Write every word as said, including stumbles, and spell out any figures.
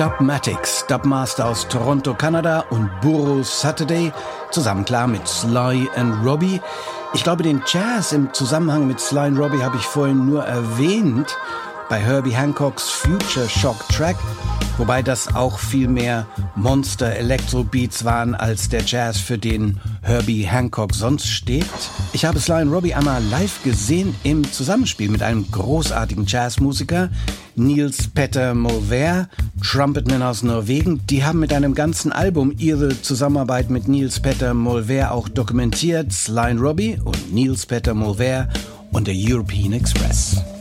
Dubmatix, Dubmaster aus Toronto, Kanada, und Burro Saturday, zusammen klar mit Sly and Robbie. Ich glaube, den Jazz im Zusammenhang mit Sly and Robbie habe ich vorhin nur erwähnt bei Herbie Hancocks Future Shock Track, wobei das auch viel mehr Monster Electro Beats waren als der Jazz, für den Herbie Hancock sonst steht. Ich habe Sly and Robbie einmal live gesehen im Zusammenspiel mit einem großartigen Jazzmusiker, Niels Petter Molvær, Trumpetman aus Norwegen. Die haben mit einem ganzen Album ihre Zusammenarbeit mit Niels Petter Molvær auch dokumentiert. Sly and Robbie und Niels Petter Molvær und der European Express.